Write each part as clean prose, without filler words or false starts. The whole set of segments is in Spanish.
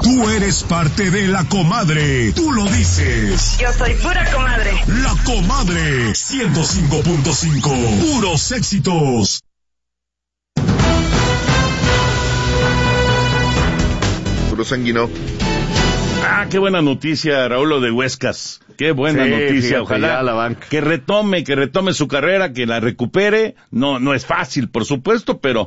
Tú eres parte de La Comadre. Tú lo dices. Yo soy pura comadre. La Comadre 105.5. Puros éxitos. Puro sanguino. Qué buena noticia, Raúl, lo de Huescas. Qué buena noticia, ojalá la banca. que retome su carrera, que la recupere. No es fácil, por supuesto, pero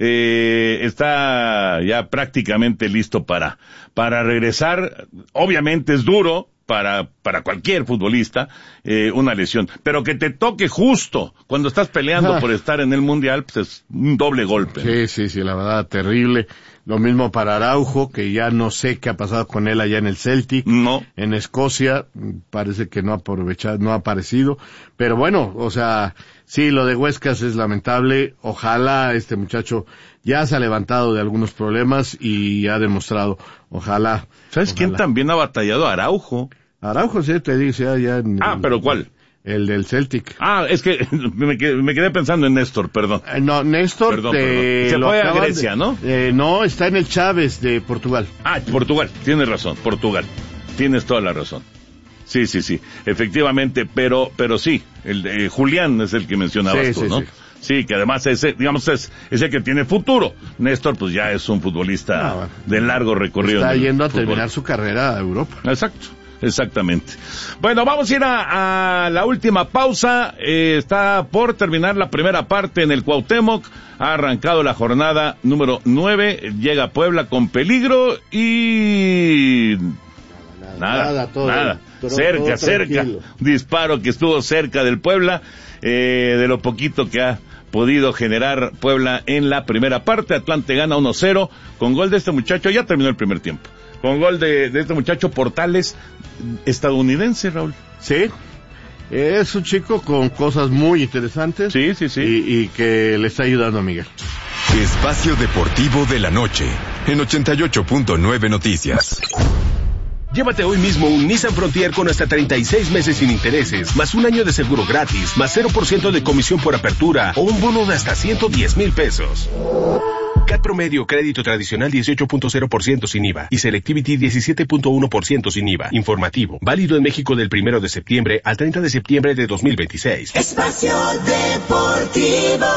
está ya prácticamente listo para regresar. Obviamente es duro para cualquier futbolista una lesión, pero que te toque justo cuando estás peleando por estar en el Mundial, pues es un doble golpe. Sí, la verdad, terrible. Lo mismo para Araujo, que ya no sé qué ha pasado con él allá en el Celtic. No. En Escocia, parece que no ha aparecido. Pero bueno, o sea, sí, lo de Huescas es lamentable. Ojalá este muchacho ya se ha levantado de algunos problemas y ha demostrado. Ojalá. ¿Sabes quién también ha batallado? Araujo. Araujo, sí, te dice allá en... ¿Pero cuál? El del Celtic. Es que me quedé pensando en Néstor, perdón. No, Néstor... Perdón. Se fue a Grecia, ¿no? No, está en el Chaves de Portugal. Portugal, tienes razón, Portugal. Tienes toda la razón. Sí, efectivamente, pero sí, Julián es el que mencionabas tú, ¿no? Sí, que además es el que tiene futuro. Néstor, pues ya es un futbolista de largo recorrido. Está yendo a terminar su carrera a Europa. Exacto. Exactamente. Bueno, vamos a ir a la última pausa. Está por terminar la primera parte en el Cuauhtémoc. Ha arrancado la jornada número 9. Llega Puebla con peligro y... Nada. Cerca. Disparo que estuvo cerca del Puebla. De lo poquito que ha podido generar Puebla en la primera parte. Atlante gana 1-0 con gol de este muchacho. Ya terminó el primer tiempo. Con gol de este muchacho Portales, estadounidense, Raúl. Sí, es un chico con cosas muy interesantes. Sí. Y que le está ayudando a Miguel. Espacio Deportivo de la Noche, en 88.9 Noticias. Llévate hoy mismo un Nissan Frontier con hasta 36 meses sin intereses, más un año de seguro gratis, más 0% de comisión por apertura o un bono de hasta 110,000 pesos. CAT promedio, crédito tradicional 18.0% sin IVA y Selectivity 17.1% sin IVA. Informativo, válido en México del 1 de septiembre al 30 de septiembre de 2026. Espacio Deportivo.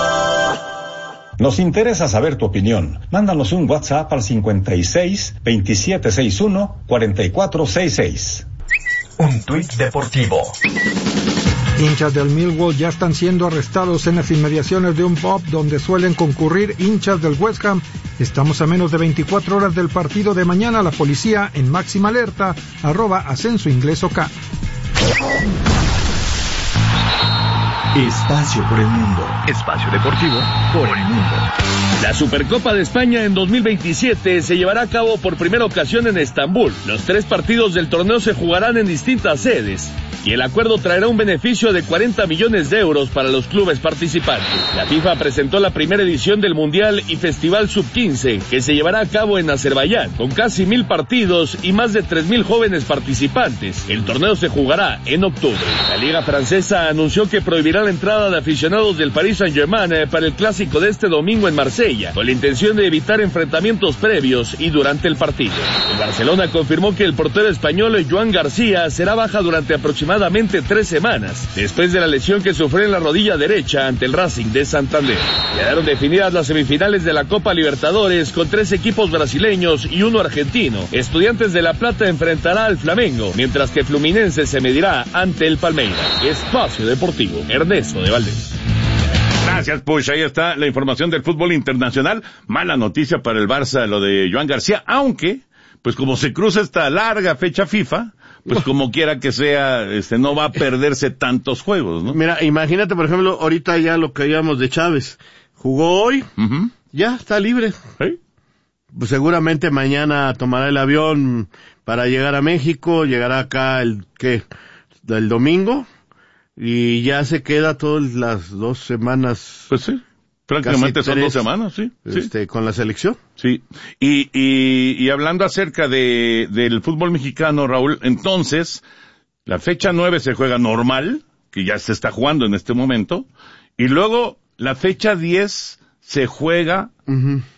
Nos interesa saber tu opinión. Mándanos un WhatsApp al 56 2761 4466. Un tuit deportivo. Hinchas del Millwall ya están siendo arrestados en las inmediaciones de un pub donde suelen concurrir hinchas del West Ham. Estamos a menos de 24 horas del partido de mañana. La policía en máxima alerta. @Ascenso Inglés OK. Espacio por el mundo. Espacio deportivo por el mundo. La Supercopa de España en 2027 se llevará a cabo por primera ocasión en Estambul. Los 3 partidos del torneo se jugarán en distintas sedes y el acuerdo traerá un beneficio de 40 millones de euros para los clubes participantes. La FIFA presentó la primera edición del Mundial y Festival Sub-15, que se llevará a cabo en Azerbaiyán, con casi 1,000 partidos y más de 3,000 jóvenes participantes. El torneo se jugará en octubre. La Liga Francesa anunció que prohibirá la entrada de aficionados del Paris Saint-Germain para el clásico de este domingo en Marsella, con la intención de evitar enfrentamientos previos y durante el partido. El Barcelona confirmó que el portero español Joan García será baja durante aproximadamente 3 semanas, después de la lesión que sufrió en la rodilla derecha ante el Racing de Santander. Quedaron definidas las semifinales de la Copa Libertadores con 3 equipos brasileños y 1 argentino. Estudiantes de La Plata enfrentará al Flamengo, mientras que Fluminense se medirá ante el Palmeiras. Espacio Deportivo, Ernesto de Valdés. Gracias, Push. Ahí está la información del fútbol internacional. Mala noticia para el Barça, lo de Joan García, aunque, pues como se cruza esta larga fecha FIFA, pues como quiera que sea, no va a perderse tantos juegos, ¿no? Mira, imagínate, por ejemplo, ahorita ya lo que veíamos de Chávez. Jugó hoy, ya está libre. ¿Sí? Pues seguramente mañana tomará el avión para llegar a México, llegará acá el domingo, y ya se queda todas las 2 semanas. Pues sí. Prácticamente son 2 semanas, sí. Con la selección. Sí. Y hablando acerca del fútbol mexicano, Raúl, entonces, la fecha 9 se juega normal, que ya se está jugando en este momento, y luego la fecha 10 se juega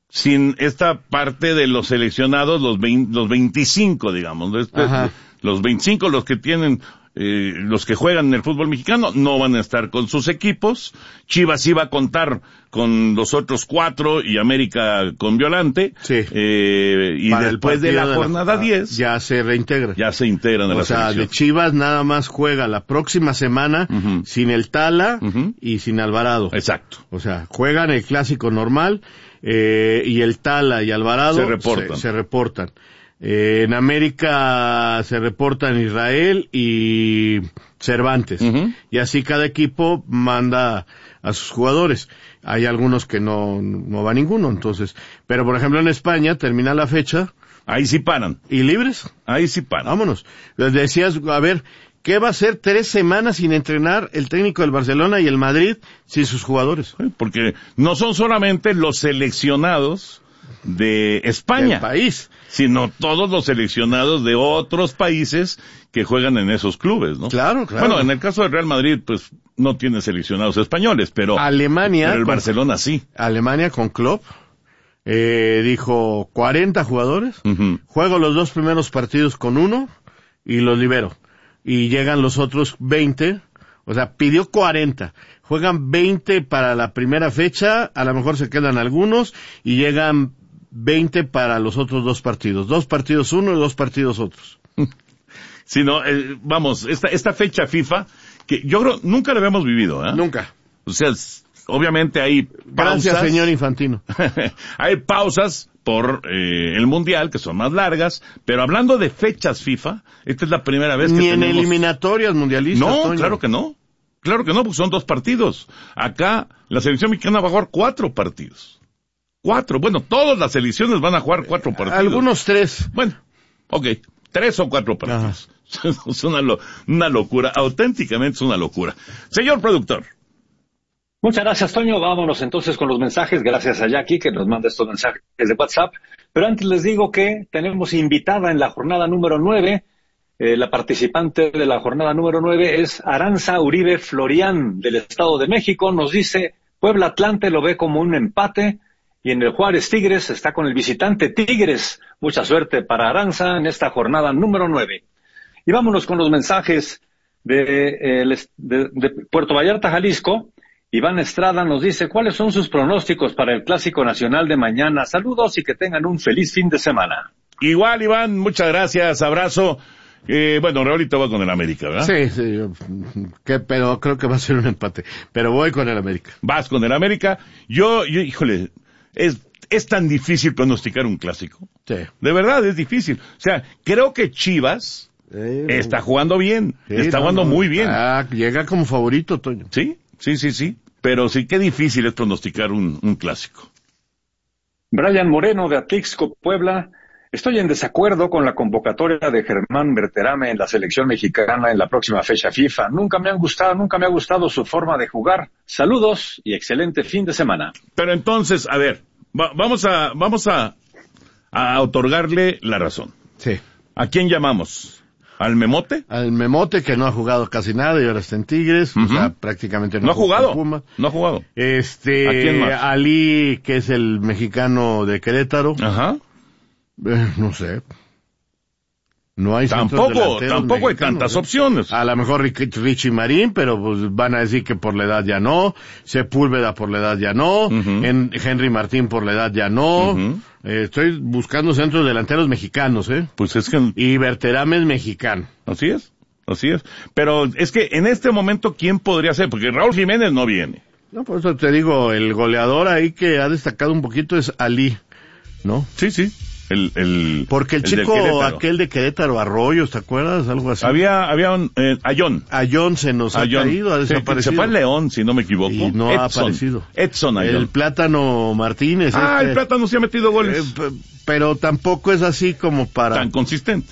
sin esta parte de los seleccionados, los 25, digamos. Los 25, los que tienen, los que juegan en el fútbol mexicano, no van a estar con sus equipos. Chivas iba a contar con los otros 4 y América con Violante. Sí. Y después de la jornada 10. Ya se reintegra. Ya se integran a la selección. O sea, de Chivas nada más juega la próxima semana sin el Tala y sin Alvarado. Exacto. O sea, juegan el clásico normal, y el Tala y Alvarado se reportan. En América se reportan Israel y Cervantes. Y así cada equipo manda a sus jugadores. Hay algunos que no va ninguno, entonces. Pero por ejemplo en España termina la fecha. Ahí sí paran. ¿Y libres? Ahí sí paran. Vámonos. Les decías, a ver, ¿qué va a hacer 3 semanas sin entrenar el técnico del Barcelona y el Madrid sin sus jugadores? Porque no son solamente los seleccionados de España, del país, sino todos los seleccionados de otros países que juegan en esos clubes, ¿no? Claro. Bueno, en el caso del Real Madrid, pues no tiene seleccionados españoles, pero Alemania, pero el Barcelona sí. Alemania con Klopp dijo 40 jugadores, juego los 2 primeros partidos con 1 y los libero. Y llegan los otros 20, o sea, pidió 40. Juegan 20 para la primera fecha, a lo mejor se quedan algunos, y llegan 20 para los otros 2 partidos. 2 partidos uno y 2 partidos otros. Sí, no, vamos, esta fecha FIFA, que yo creo nunca la habíamos vivido, ¿eh? Nunca. O sea, obviamente hay pausas. Gracias, señor Infantino. Hay pausas por el Mundial, que son más largas, pero hablando de fechas FIFA, esta es la primera vez que Ni tenemos... en eliminatorias mundialistas, No, Toño. claro que no. Claro que no, porque son 2 partidos. Acá, la selección mexicana va a jugar 4 partidos. 4. Bueno, todas las selecciones van a jugar 4 partidos. Algunos 3. Bueno, ok. 3 o 4 partidos. Es una locura. Auténticamente es una locura. Señor productor. Muchas gracias, Toño. Vámonos entonces con los mensajes. Gracias a Jackie que nos manda estos mensajes de WhatsApp. Pero antes les digo que tenemos invitada en la jornada número 9. La participante de la jornada número 9 es Aranza Uribe Florián, del Estado de México. Nos dice, Puebla Atlante lo ve como un empate, y en el Juárez Tigres está con el visitante Tigres. Mucha suerte para Aranza en esta jornada número 9. Y vámonos con los mensajes de Puerto Vallarta, Jalisco. Iván Estrada nos dice, ¿cuáles son sus pronósticos para el Clásico Nacional de mañana? Saludos y que tengan un feliz fin de semana. Igual, Iván, muchas gracias, abrazo. Bueno, Raulito va con el América, ¿verdad? Sí, pero creo que va a ser un empate. Pero voy con el América. Vas con el América. Yo, híjole, es tan difícil pronosticar un clásico. Sí. De verdad, es difícil. O sea, creo que Chivas está jugando bien. Está jugando muy bien. Llega como favorito, Toño. Sí. Pero sí, qué difícil es pronosticar un clásico. Brian Moreno de Atlixco, Puebla. Estoy en desacuerdo con la convocatoria de Germán Berterame en la selección mexicana en la próxima fecha FIFA. Nunca me ha gustado su forma de jugar. Saludos y excelente fin de semana. Pero entonces, a ver, vamos a otorgarle la razón. Sí. ¿A quién llamamos? ¿Al Memote? Al Memote, que no ha jugado casi nada y ahora está en Tigres. O sea, prácticamente no ha jugado. No ha jugado. ¿A quién más? Ali, que es el mexicano de Querétaro. Ajá. No sé. No hay tampoco hay tantas opciones. A lo mejor Richie Marín, pero pues van a decir que por la edad ya no. Sepúlveda por la edad ya no. Henry Martín por la edad ya no. Estoy buscando centros delanteros mexicanos, Pues es que... Y Berterame es mexicano. Así es. Pero es que en este momento, ¿quién podría ser? Porque Raúl Jiménez no viene. No, por eso te digo, el goleador ahí que ha destacado un poquito es Ali, ¿no? Sí. Porque el chico aquel de Querétaro, Arroyos, ¿te acuerdas? Algo así. Había un Ayón. Ayón se nos ha caído, ha desaparecido. Se fue al León, si no me equivoco. Y no ha aparecido. Edson Ayón. El Plátano Martínez. El Plátano sí ha metido goles. Pero tampoco es así como para... Tan consistente.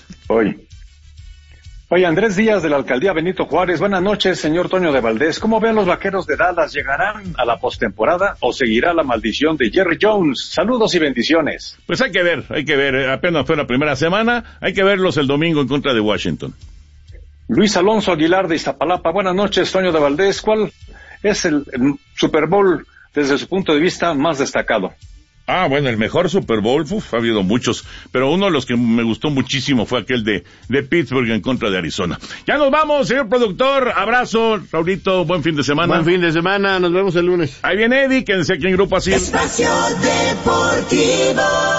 Oye, Andrés Díaz de la Alcaldía Benito Juárez. Buenas noches, señor Toño de Valdés. ¿Cómo ven los Vaqueros de Dallas? ¿Llegarán a la postemporada o seguirá la maldición de Jerry Jones? Saludos y bendiciones. Pues hay que ver. Apenas fue la primera semana. Hay que verlos el domingo en contra de Washington. Luis Alonso Aguilar de Iztapalapa. Buenas noches, Toño de Valdés. ¿Cuál es el Super Bowl desde su punto de vista más destacado? Ah, bueno, el mejor Super Bowl, ha habido muchos, pero uno de los que me gustó muchísimo fue aquel de Pittsburgh en contra de Arizona. Ya nos vamos, señor productor, abrazo, Raulito, buen fin de semana. Buen fin de semana, nos vemos el lunes. Ahí viene Eddie, quédense aquí en Grupo Asir. Espacio Deportivo.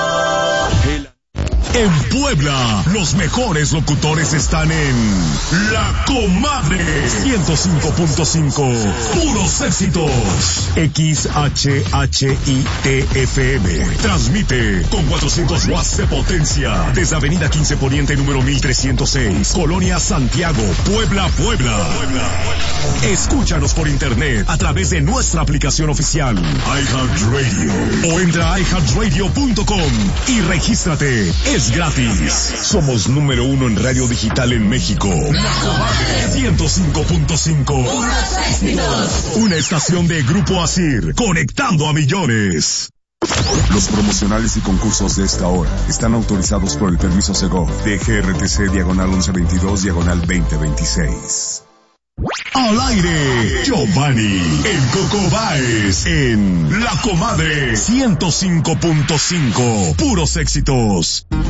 En Puebla, los mejores locutores están en La Comadre 105.5. Puros éxitos. XHHITFM. Transmite con 400 watts de potencia desde Avenida 15 Poniente número 1306, Colonia Santiago, Puebla. Escúchanos por internet a través de nuestra aplicación oficial iHeartRadio o entra a iHeartRadio.com y regístrate. Es gratis. Somos número 1 en radio digital en México. La Comadre 105.5. Una estación de Grupo Asir, conectando a millones. Los promocionales y concursos de esta hora están autorizados por el permiso Segov de GRTC diagonal 1122 Al aire, Giovanni, el Coco Báez, en La Comadre 105.5. Puros éxitos.